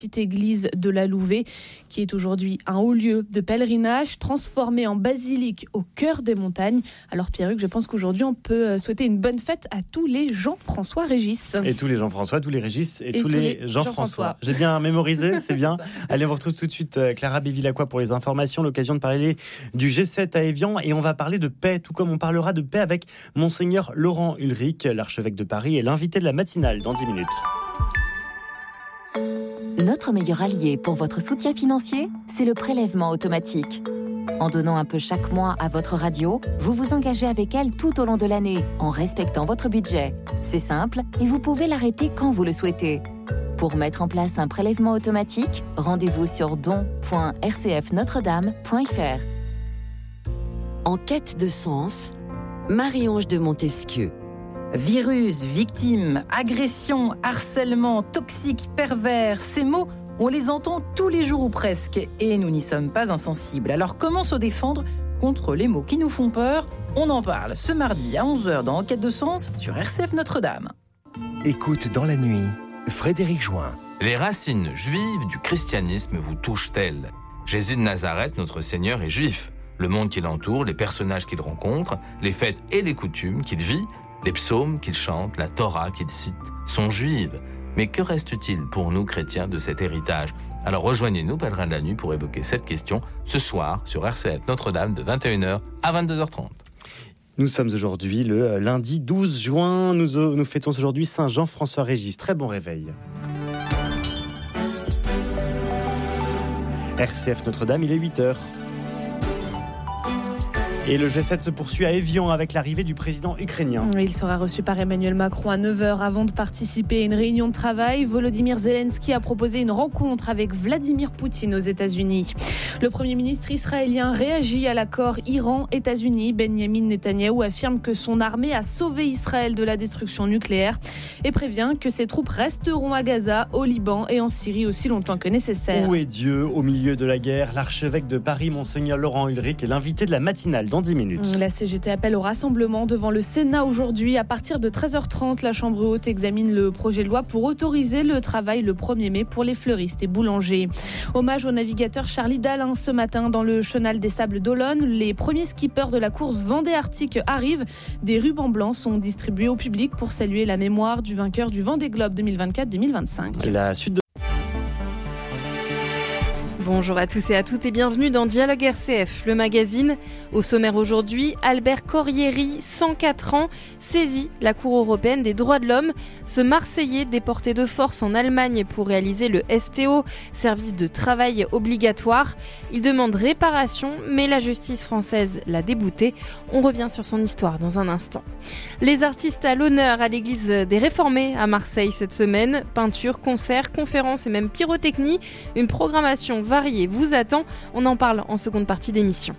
petite église de la Louvet, qui est aujourd'hui un haut lieu de pèlerinage, transformé en basilique au cœur des montagnes. Alors Pierruc, je pense qu'aujourd'hui on peut souhaiter une bonne fête à tous les Jean-François Régis. Et tous les Jean-François, tous les Régis et tous les Jean-François. J'ai bien mémorisé, c'est bien. Allez, on vous retrouve tout de suite Clara Bévilacqua pour les informations, l'occasion de parler du G7 à Évian, et on va parler de paix, tout comme on parlera de paix avec Monseigneur Laurent Ulrich, l'archevêque de Paris et l'invité de la matinale dans 10 minutes. Notre meilleur allié pour votre soutien financier, c'est le prélèvement automatique. En donnant un peu chaque mois à votre radio, vous vous engagez avec elle tout au long de l'année, en respectant votre budget. C'est simple et vous pouvez l'arrêter quand vous le souhaitez. Pour mettre en place un prélèvement automatique, rendez-vous sur don.rcfnotredame.fr. En quête de sens, Marie-Ange de Montesquieu. Virus, victime, agression, harcèlement, toxique, pervers, ces mots, on les entend tous les jours ou presque, et nous n'y sommes pas insensibles. Alors comment se défendre contre les mots qui nous font peur ? On en parle ce mardi à 11h dans Enquête de sens sur RCF Notre-Dame. Écoute dans la nuit, Frédéric Join. Les racines juives du christianisme vous touchent-elles ? Jésus de Nazareth, notre Seigneur, est juif. Le monde qui l'entoure, les personnages qu'il rencontre, les fêtes et les coutumes qu'il vit, les psaumes qu'il chante, la Torah qu'il cite, sont juives. Mais que reste-t-il pour nous chrétiens de cet héritage ? Alors rejoignez-nous, pèlerins de la nuit, pour évoquer cette question ce soir sur RCF Notre-Dame de 21h à 22h30. Nous sommes aujourd'hui le lundi 12 juin. Nous fêtons aujourd'hui Saint Jean-François Régis. Très bon réveil. RCF Notre-Dame, il est 8h. Et le G7 se poursuit à Évian avec l'arrivée du président ukrainien. Il sera reçu par Emmanuel Macron à 9h avant de participer à une réunion de travail. Volodymyr Zelensky a proposé une rencontre avec Vladimir Poutine aux États-Unis. Le Premier ministre israélien réagit à l'accord Iran-États-Unis. Benyamin Netanyahou affirme que son armée a sauvé Israël de la destruction nucléaire et prévient que ses troupes resteront à Gaza, au Liban et en Syrie aussi longtemps que nécessaire. Où est Dieu au milieu de la guerre ? L'archevêque de Paris, Monseigneur Laurent Ulrich, est l'invité de la matinale dans 10 minutes. La CGT appelle au rassemblement devant le Sénat aujourd'hui. À partir de 13h30, la Chambre haute examine le projet de loi pour autoriser le travail le 1er mai pour les fleuristes et boulangers. Hommage au navigateur Charlie Dalin ce matin dans le chenal des Sables d'Olonne. Les premiers skippers de la course Vendée Arctique arrivent. Des rubans blancs sont distribués au public pour saluer la mémoire du vainqueur du Vendée Globe 2024-2025. La suite de... Bonjour à tous et à toutes et bienvenue dans Dialogue RCF, le magazine. Au sommaire aujourd'hui, Albert Corrieri, 104 ans, saisit la Cour européenne des droits de l'homme. Ce Marseillais déporté de force en Allemagne pour réaliser le STO, service de travail obligatoire. Il demande réparation, mais la justice française l'a débouté. On revient sur son histoire dans un instant. Les artistes à l'honneur à l'église des Réformés à Marseille cette semaine. Peinture, concerts, conférences et même pyrotechnie. Une programmation variée vous attend. On en parle en seconde partie d'émission.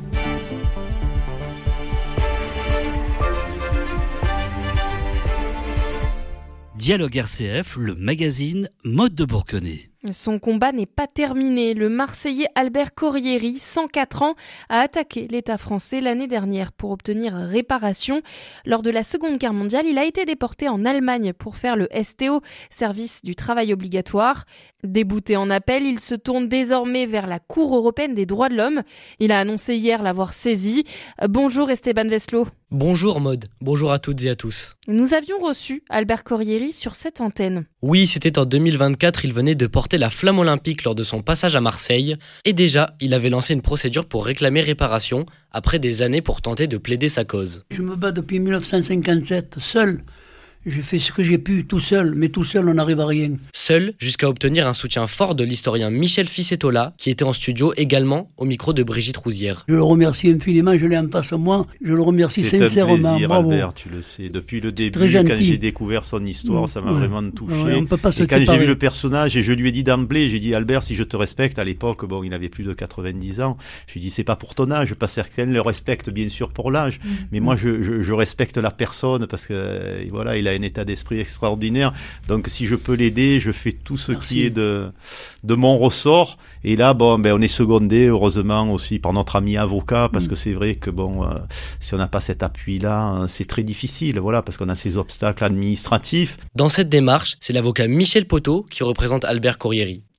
Dialogue RCF, le magazine Mode de Bourquenay. Son combat n'est pas terminé. Le Marseillais Albert Corrieri, 104 ans, a attaqué l'État français l'année dernière pour obtenir réparation. Lors de la Seconde Guerre mondiale, il a été déporté en Allemagne pour faire le STO, service du travail obligatoire. Débouté en appel, il se tourne désormais vers la Cour européenne des droits de l'homme. Il a annoncé hier l'avoir saisi. Bonjour Esteban Veslo. Bonjour Maude, bonjour à toutes et à tous. Nous avions reçu Albert Corrieri sur cette antenne. Oui, c'était en 2024, il venait de porter la flamme olympique lors de son passage à Marseille. Et déjà, il avait lancé une procédure pour réclamer réparation, après des années pour tenter de plaider sa cause. Je me bats depuis 1957, seul. J'ai fait ce que j'ai pu, tout seul, mais tout seul on n'arrive à rien. Seul, jusqu'à obtenir un soutien fort de l'historien Michel Ficetola, qui était en studio également au micro de Brigitte Rouzière. Je le remercie infiniment, je l'ai en face de moi, je le remercie sincèrement. C'est un plaisir, bravo. Albert, tu le sais. Depuis le début, quand j'ai découvert son histoire, ça m'a vraiment touché. Ouais, on peut pas se et quand séparer. j'ai vu le personnage, et je lui ai dit d'emblée, j'ai dit Albert, si je te respecte, à l'époque, bon, il avait plus de 90 ans, je lui ai dit c'est pas pour ton âge, pas certains le respectent bien sûr pour l'âge, mais moi je respecte la personne parce que voilà, il a un état d'esprit extraordinaire. Donc si je peux l'aider, je fais tout ce qui est de mon ressort. Et là, bon, on est secondé heureusement aussi par notre ami avocat parce que c'est vrai que si on n'a pas cet appui-là, c'est très difficile. Voilà, parce qu'on a ces obstacles administratifs. Dans cette démarche, c'est l'avocat Michel Poteau qui représente Albert Corrieri.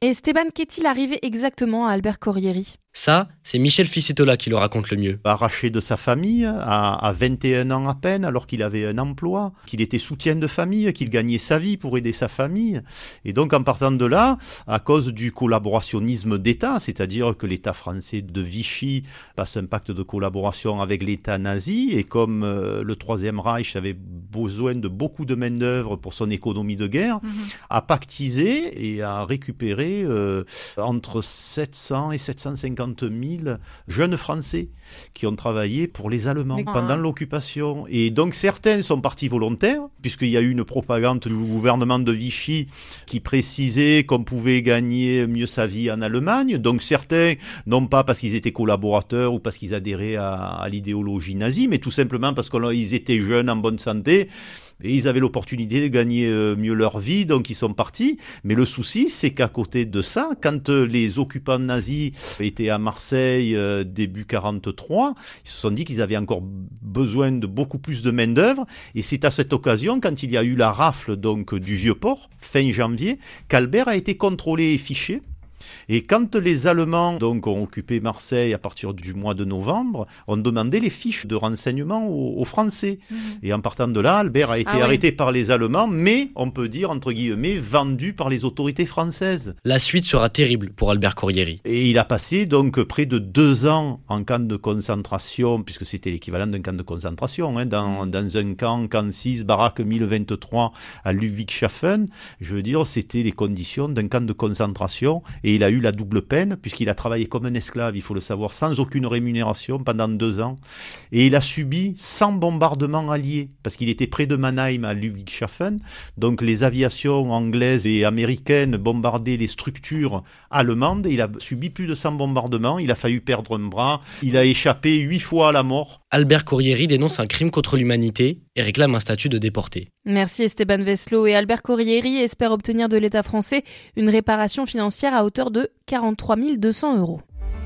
Et Esteban, qu'est-il arrivé exactement à Albert Corrieri ? Ça, c'est Michel Ficetola qui le raconte le mieux. Arraché de sa famille à 21 ans à peine, alors qu'il avait un emploi, qu'il était soutien de famille, qu'il gagnait sa vie pour aider sa famille. Et donc en partant de là, à cause du collaborationnisme d'État, c'est-à-dire que l'État français de Vichy passe un pacte de collaboration avec l'État nazi, et comme le Troisième Reich avait besoin de beaucoup de main-d'œuvre pour son économie de guerre, a pactisé et a récupéré entre 700 et 750 000 jeunes Français qui ont travaillé pour les Allemands pendant l'occupation. Et donc certains sont partis volontaires, puisqu'il y a eu une propagande du gouvernement de Vichy qui précisait qu'on pouvait gagner mieux sa vie en Allemagne. Donc certains, non pas parce qu'ils étaient collaborateurs ou parce qu'ils adhéraient à l'idéologie nazie, mais tout simplement parce qu'ils étaient jeunes, en bonne santé, et ils avaient l'opportunité de gagner mieux leur vie, donc ils sont partis. Mais le souci, c'est qu'à côté de ça, quand les occupants nazis étaient à Marseille début 43, ils se sont dit qu'ils avaient encore besoin de beaucoup plus de main-d'œuvre. Et c'est à cette occasion, quand il y a eu la rafle donc, du Vieux-Port, fin janvier, qu'Albert a été contrôlé et fiché. Et quand les Allemands donc, ont occupé Marseille à partir du mois de novembre, on demandait les fiches de renseignement aux Français. Et en partant de là, Albert a été arrêté par les Allemands, mais on peut dire, entre guillemets, vendu par les autorités françaises. La suite sera terrible pour Albert Corrieri. Et il a passé donc près de 2 ans en camp de concentration, puisque c'était l'équivalent d'un camp de concentration, dans un camp 6, baraque 1023 à Ludwigshafen. Je veux dire, c'était les conditions d'un camp de concentration. Et il a eu la double peine, puisqu'il a travaillé comme un esclave, il faut le savoir, sans aucune rémunération pendant 2 ans. Et il a subi 100 bombardements alliés, parce qu'il était près de Mannheim à Ludwigshafen. Donc les aviations anglaises et américaines bombardaient les structures allemandes. Et il a subi plus de 100 bombardements. Il a failli perdre un bras. Il a échappé 8 fois à la mort. Albert Corrieri dénonce un crime contre l'humanité et réclame un statut de déporté. Merci Esteban Veslo. Et Albert Corrieri espère obtenir de l'État français une réparation financière à hauteur de 43 200 €.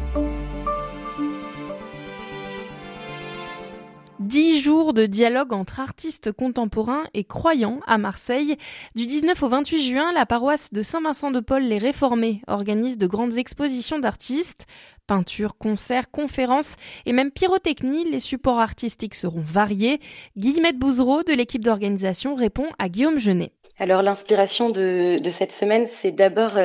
10 jours de dialogue entre artistes contemporains et croyants à Marseille. Du 19 au 28 juin, la paroisse de Saint-Vincent-de-Paul les Réformés organise de grandes expositions d'artistes. Peinture, concerts, conférences et même pyrotechnie, les supports artistiques seront variés. Guillemette Bouzereau de l'équipe d'organisation répond à Guillaume Genet. Alors l'inspiration de cette semaine, c'est d'abord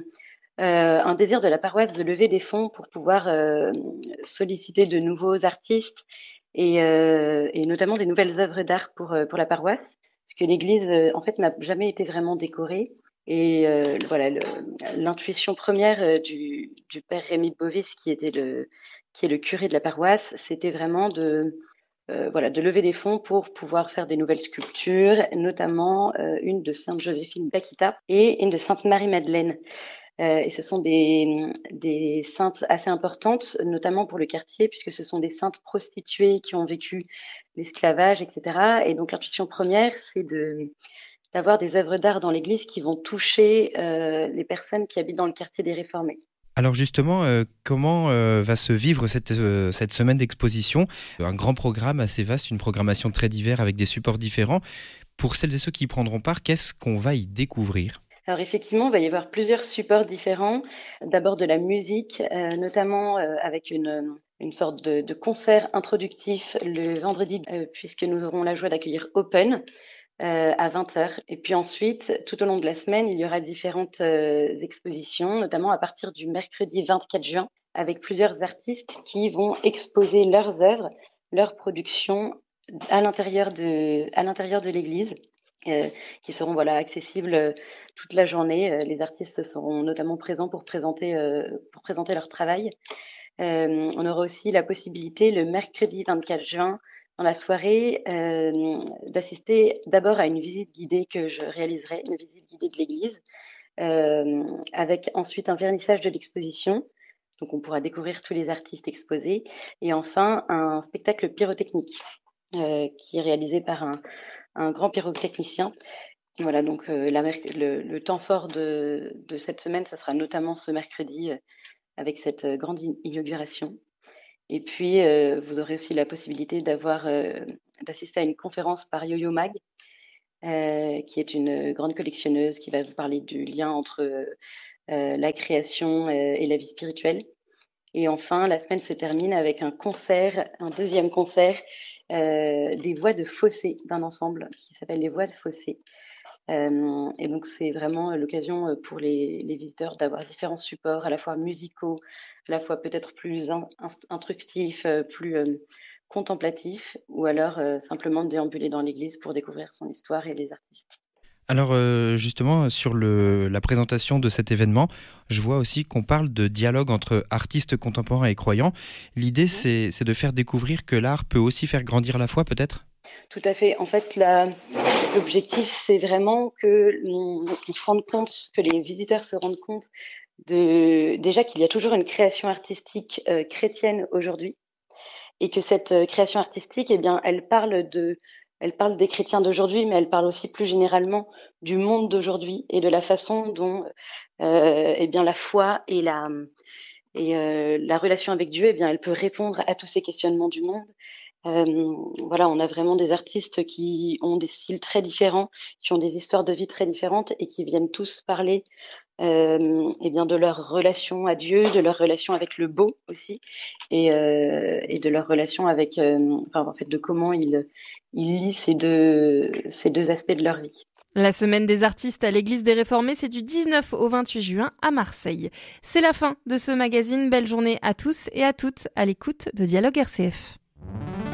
un désir de la paroisse de lever des fonds pour pouvoir solliciter de nouveaux artistes et notamment des nouvelles œuvres d'art pour la paroisse, parce que l'église en fait n'a jamais été vraiment décorée. Et voilà, l'intuition première du père Rémy de Bovis, qui est le curé de la paroisse, c'était vraiment de lever des fonds pour pouvoir faire des nouvelles sculptures, notamment une de Sainte Joséphine Bakhita et une de Sainte Marie-Madeleine. Et ce sont des saintes assez importantes, notamment pour le quartier, puisque ce sont des saintes prostituées qui ont vécu l'esclavage, etc. Et donc l'intuition première, c'est d'avoir des œuvres d'art dans l'église qui vont toucher les personnes qui habitent dans le quartier des Réformés. Alors justement, comment va se vivre cette semaine d'exposition ? Un grand programme assez vaste, une programmation très diverse avec des supports différents. Pour celles et ceux qui y prendront part, qu'est-ce qu'on va y découvrir ? Alors effectivement, il va y avoir plusieurs supports différents. D'abord de la musique, notamment avec une sorte de concert introductif le vendredi, puisque nous aurons la joie d'accueillir Open à 20h. Et puis ensuite, tout au long de la semaine, il y aura différentes expositions, notamment à partir du mercredi 24 juin, avec plusieurs artistes qui vont exposer leurs œuvres, leurs productions à l'intérieur de l'église. Qui seront accessibles toute la journée. Les artistes seront notamment présents pour présenter leur travail. On aura aussi la possibilité le mercredi 24 juin dans la soirée d'assister d'abord à une visite guidée que je réaliserai, une visite guidée de l'église, avec ensuite un vernissage de l'exposition. Donc on pourra découvrir tous les artistes exposés. Et enfin un spectacle pyrotechnique qui est réalisé par un grand pyrotechnicien. Voilà, donc le temps fort de cette semaine, ça sera notamment ce mercredi avec cette grande inauguration. Et puis, vous aurez aussi la possibilité d'assister à une conférence par Yo-Yo Mag, qui est une grande collectionneuse qui va vous parler du lien entre la création et la vie spirituelle. Et enfin, la semaine se termine avec un deuxième concert des voix de Fossé, d'un ensemble qui s'appelle les Voix de Fossé. Et donc c'est vraiment l'occasion pour les visiteurs d'avoir différents supports, à la fois musicaux, à la fois peut-être plus instructifs, plus contemplatifs, ou alors simplement déambuler dans l'église pour découvrir son histoire et les artistes. Alors justement, sur la présentation de cet événement, je vois aussi qu'on parle de dialogue entre artistes contemporains et croyants. L'idée, c'est de faire découvrir que l'art peut aussi faire grandir la foi, peut-être ? Tout à fait. En fait, l'objectif, c'est vraiment que on se rende compte, que les visiteurs se rendent compte déjà qu'il y a toujours une création artistique chrétienne aujourd'hui, et que cette création artistique, eh bien, elle parle des chrétiens d'aujourd'hui, mais elle parle aussi plus généralement du monde d'aujourd'hui et de la façon dont eh bien, la foi et la relation avec Dieu, eh bien, elle peut répondre à tous ces questionnements du monde. Voilà, on a vraiment des artistes qui ont des styles très différents, qui ont des histoires de vie très différentes et qui viennent tous parler eh bien, de leur relation à Dieu, de leur relation avec le beau aussi, et de leur relation avec, en fait, de comment ils lient ces deux aspects de leur vie. La semaine des artistes à l'église des Réformés, c'est du 19 au 28 juin à Marseille. C'est la fin de ce magazine. Belle journée à tous et à toutes à l'écoute de Dialogue RCF.